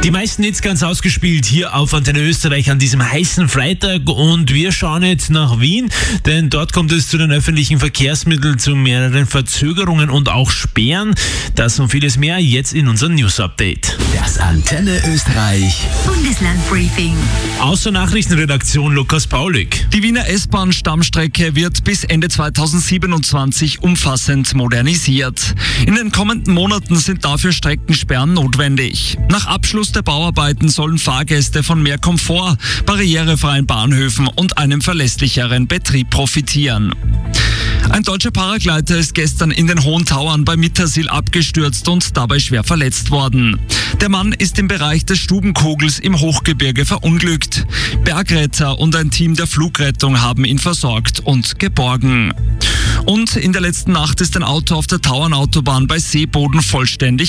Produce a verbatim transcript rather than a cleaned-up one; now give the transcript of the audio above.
Die meisten Hits ganz ausgespielt hier auf Antenne Österreich an diesem heißen Freitag, und wir schauen jetzt nach Wien, denn dort kommt es zu den öffentlichen Verkehrsmitteln zu mehreren Verzögerungen und auch Sperren. Das und vieles mehr jetzt in unserem News-Update. Das Antenne Österreich Bundesland-Briefing. Aus der Nachrichtenredaktion Lukas Paulik. Die Wiener S-Bahn-Stammstrecke wird bis Ende zweitausendsiebenundzwanzig umfassend modernisiert. In den kommenden Monaten sind dafür Streckensperren notwendig. Nach Abschluss der Bauarbeiten sollen Fahrgäste von mehr Komfort, barrierefreien Bahnhöfen und einem verlässlicheren Betrieb profitieren. Ein deutscher Paragleiter ist gestern in den Hohen Tauern bei Mittersill abgestürzt und dabei schwer verletzt worden. Der Mann ist im Bereich des Stubenkogels im Hochgebirge verunglückt. Bergretter und ein Team der Flugrettung haben ihn versorgt und geborgen. Und in der letzten Nacht ist ein Auto auf der Tauernautobahn bei Seeboden vollständig